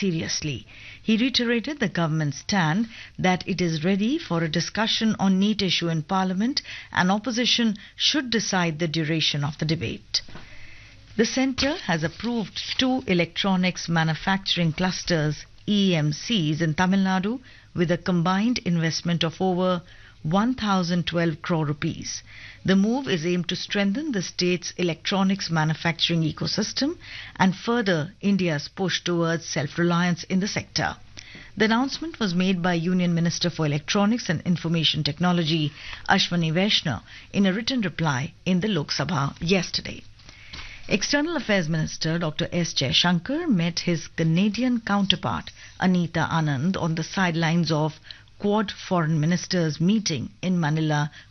seriously. He reiterated the government's stand that it is ready for a discussion on NEET issue in Parliament and opposition should decide the duration of the debate. The centre has approved 2 electronics manufacturing clusters EMCs in Tamil Nadu with a combined investment of over 1,012 crore rupees. The move is aimed to strengthen the state's electronics manufacturing ecosystem and further India's push towards self-reliance in the sector. The announcement was made by Union Minister for Electronics and Information Technology Ashwani Vaishnaw in a written reply in the Lok Sabha yesterday. External Affairs Minister Dr. S. Jaishankar met his Canadian counterpart Anita Anand on the sidelines of Quad Foreign Ministers meeting in Manila